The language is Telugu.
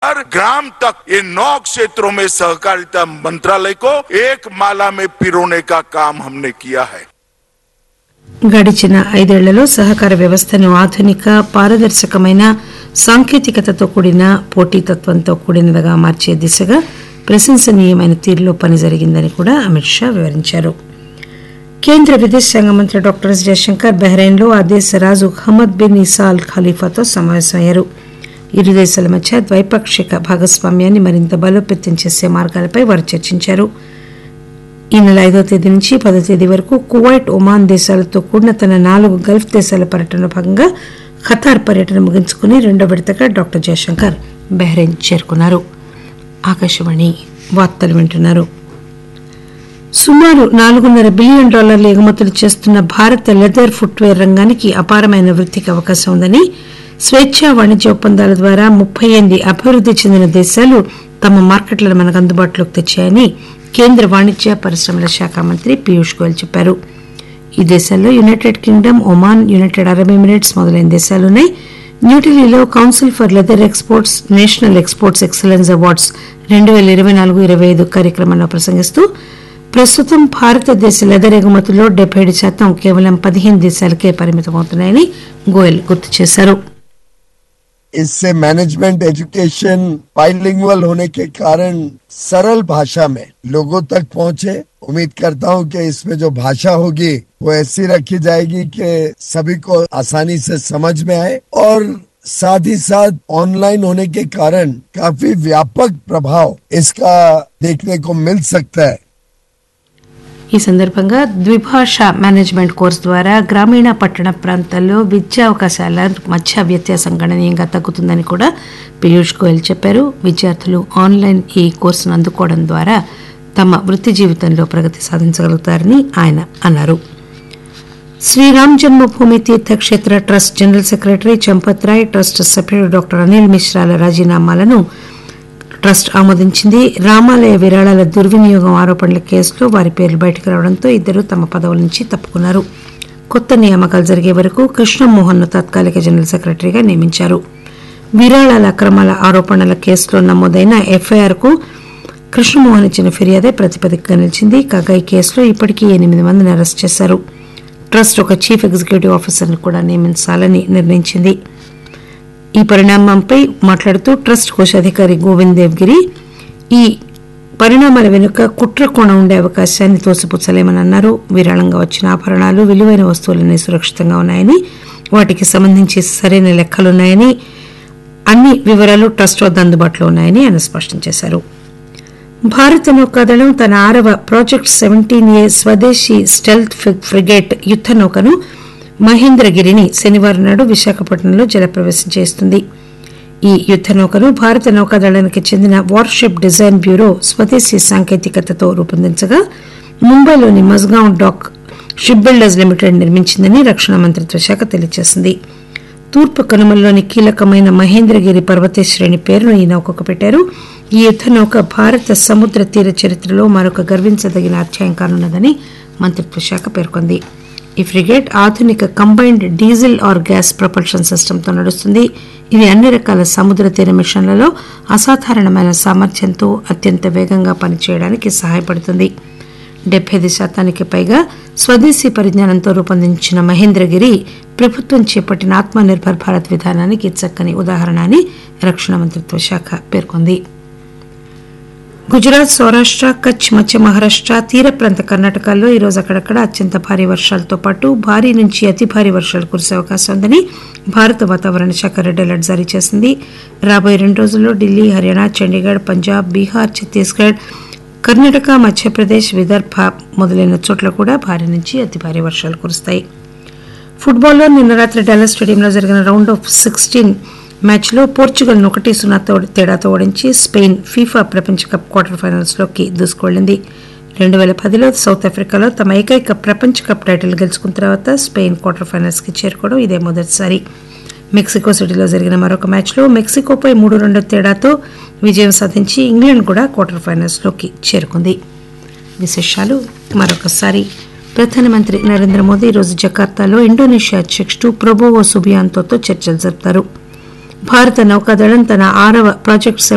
हर ग्राम तक ये 9 क्षेत्रों में सहकारिता मंत्रालय को एक माला में पिरोने का काम हमने किया है। గడిచిన 5 ఏళ్లలో సహకార వ్యవస్థను ఆధునిక పారదర్శకమైన సాంకేతికతతో కూడిన పోటీతత్వంతో కూడినదిగా మార్చే దిశగా ప్రశంసనీయమైన తీరులో పని జరిగిందని కూడా అమిత్ షా వివరించారు. కేంద్ర విదేశాంగ మంత్రి డాక్టర్ ఎస్ జయశంకర్ బహ్రెయిన్లో ఆ దేశ రాజు హమద్ బిన్ ఇసా అల్ ఖలీఫాతో సమావేశమయ్యారు. ఇరు దేశాల మధ్య ద్వైపాక్షిక భాగస్వామ్యాన్ని మరింత బలోపేతం చేసే మార్గాలపై వారు చర్చించారు. ఈ నెల 5వ తేదీ నుంచి 10వ తేదీ వరకు కువైట్, ఒమాన్ దేశాలతో కూడిన తన 4 గల్ఫ్ దేశాల పర్యటనలో భాగంగా ఖతార్ పర్యటన ముగించుకుని 2వ విడతగా డాక్టర్ జయశంకర్ బహ్రెయిన్ చేరుకున్నారు. ఆకాశవాణి వార్తలు వింటున్నారు. సుమారు $4.5 బిలియన్ ఎగుమతులు చేస్తున్న భారత లెదర్ ఫుట్వేర్ రంగానికి అపారమైన వృద్ధికి అవకాశం ఉందని, స్వేచ్ఛా వాణిజ్య ఒప్పందాల ద్వారా 38 అభివృద్ధి చెందిన దేశాలు తమ మార్కెట్లను మనకు అందుబాటులోకి తెచ్చాయని కేంద్ర వాణిజ్య పరిశ్రమల శాఖ మంత్రి పీయూష్ గోయల్ చెప్పారు. ఈ దేశాల్లో United Kingdom, Oman, United Arab Emirates మొదలైన దేశాలున్నాయి. న్యూఢిల్లీలో council for leather exports national exports excellence awards 2024-25 కార్యక్రమంలో ప్రసంగిస్తూ ప్రస్తుతం భారతదేశ లెదర్ ఎగుమతుల్లో 77% కేవలం 15 దేశాలకే పరిమితమవుతున్నాయని గోయల్ గుర్తు చేశారు. इससे मैनेजमेंट एजुकेशन बाइलिंगुअल होने के कारण सरल भाषा में लोगों तक पहुंचे. उम्मीद करता हूं कि इसमें जो भाषा होगी वो ऐसी रखी जाएगी कि सभी को आसानी से समझ में आए, और साथ ही साथ ऑनलाइन होने के कारण काफी व्यापक प्रभाव इसका देखने को मिल सकता है. ఈ సందర్భంగా ద్విభాష మేనేజ్మెంట్ కోర్సు ద్వారా గ్రామీణ పట్టణ ప్రాంతాల్లో విద్యా అవకాశాల మధ్య వ్యత్యాసం గణనీయంగా తగ్గుతుందని కూడా పీయూష్ గోయల్ చెప్పారు. విద్యార్థులు ఆన్లైన్ ఈ కోర్సును అందుకోవడం ద్వారా తమ వృత్తి జీవితంలో ప్రగతి సాధించగలుగుతారని ఆయన అన్నారు. శ్రీరామ్ జన్మభూమి Teerthkshetra trust general secretary Champat Roy, trust సభ్యుడు డాక్టర్ అనిల్ మిశ్రాల రాజీనామాలను ట్రస్ట్ ఆమోదించింది. రామాలయ విరాళాల దుర్వినియోగం ఆరోపణల కేసులో వారి పేర్లు బయటకు రావడంతో ఇద్దరు తమ పదవుల నుంచి తప్పుకున్నారు. కొత్త నియామకాలు జరిగే వరకు కృష్ణమోహన్ ను తాత్కాలిక జనరల్ సెక్రటరీగా నియమించారు. విరాళాల అక్రమాల ఆరోపణల కేసులో నమోదైన ఎఫ్ఐఆర్ కు కృష్ణమోహన్ ఇచ్చిన ఫిర్యాదే ప్రతిపదికగా నిలిచింది. కాగా ఈ కేసులో ఇప్పటికీ 8 మందిని అరెస్ట్ చేశారు. ట్రస్ట్ ఒక చీఫ్ ఎగ్జిక్యూటివ్ ఆఫీసర్ను కూడా నియమించాలని నిర్ణయించింది. ఈ పరిణామంపై మాట్లాడుతూ ట్రస్ట్ కోశాధికారి గోవింద్ దేవ్గిరి ఈ పరిణామాల వెనుక కుట్ర కోణం ఉండే అవకాశాన్ని తోసిపుచ్చలేమని అన్నారు. విరాళంగా వచ్చిన ఆభరణాలు, విలువైన వస్తువులన్నీ సురక్షితంగా ఉన్నాయని, వాటికి సంబంధించి సరైన లెక్కలున్నాయని, అన్ని వివరాలు ట్రస్ట్ వద్ద అందుబాటులో ఉన్నాయని ఆయన స్పష్టం చేశారు. భారత నౌకాదళం తన 6వ ప్రాజెక్ట్ 17A స్వదేశీ స్టెల్త్ ఫ్రిగేట్ యుద్ద నౌకను మహేంద్రగిరిని శనివారం నాడు విశాఖపట్నంలో జలప్రవేశం చేస్తుంది. ఈ యుద్ద నౌకను భారత నౌకాదళానికి చెందిన వార్షిప్ డిజైన్ బ్యూరో స్వదేశీ సాంకేతికతతో రూపొందించగా ముంబైలోని Mazagon dock ship builders limited నిర్మించిందని రక్షణ మంత్రిత్వ శాఖ తెలియజేసింది. తూర్పు కనుమల్లోని కీలకమైన మహేంద్రగిరి పర్వత శ్రేణి పేరును ఈ నౌకకు పెట్టారు. ఈ యుద్ద నౌక భారత సముద్ర తీర చరిత్రలో మరొక గర్వించదగిన అధ్యాయం కానున్నదని మంత్రిత్వ శాఖ పేర్కొంది. ఈ ఫ్రిగేట్ ఆధునిక combined diesel are gas propulsion సిస్టంతో నడుస్తుంది. ఇది అన్ని రకాల సముద్ర తీర మిషన్లలో అసాధారణమైన సామర్థ్యంతో అత్యంత వేగంగా పనిచేయడానికి సహాయపడుతుంది. 75% పైగా స్వదేశీ పరిజ్ఞానంతో రూపొందించిన మహేంద్రగిరి ప్రభుత్వం చేపట్టిన ఆత్మనిర్భర్ భారత్ విధానానికి చక్కని ఉదాహరణ అని రక్షణ మంత్రిత్వ శాఖ పేర్కొంది. గుజరాత్, సౌరాష్ట్ర, కచ్, మధ్య మహారాష్ట్ర, తీర ప్రాంత కర్ణాటకల్లో ఈరోజు అక్కడక్కడ అత్యంత భారీ వర్షాలతో పాటు భారీ నుంచి అతి భారీ వర్షాలు కురిసే అవకాశం ఉందని భారత వాతావరణ శాఖ రెడ్ అలర్ట్ జారీ చేసింది. రాబోయే 2 రోజుల్లో ఢిల్లీ, హర్యానా, చండీగఢ్, పంజాబ్, బీహార్, ఛత్తీస్గఢ్, కర్ణాటక, మధ్యప్రదేశ్, విదర్భ మొదలైన చోట్ల కూడా భారీ నుంచి అతి భారీ వర్షాలు కురుస్తాయి. ఫుట్బాల్లో నిన్న రాత్రి డాలస్ స్టేడియంలో జరిగిన రౌండ్ ఆఫ్ 16 మ్యాచ్లో పోర్చుగల్ 1-0 తేడాతో ఓడించి స్పెయిన్ ఫీఫా ప్రపంచ కప్ క్వార్టర్ ఫైనల్స్లోకి దూసుకువెళ్లింది. 2010లో సౌత్ ఆఫ్రికాలో తమ ఏకైక ప్రపంచ కప్ టైటిల్ గెలుచుకున్న తర్వాత స్పెయిన్ క్వార్టర్ ఫైనల్స్ కి చేరుకోవడం ఇదే మొదటిసారి. మెక్సికో సిటీలో జరిగిన మరొక మ్యాచ్లో మెక్సికోపై 3-2 తేడాతో విజయం సాధించి ఇంగ్లాండ్ కూడా క్వార్టర్ ఫైనల్స్లోకి చేరుకుంది. విశేషాలు మరొకసారి. ప్రధానమంత్రి నరేంద్ర మోదీ ఈరోజు జకార్తాలో ఇండోనేషియా అధ్యక్షుడు ప్రబోవో సుబియాంతోతో చర్చలు జరుపుతారు. భారత నౌకాదళం తన 6వ ప్రాజెక్ట్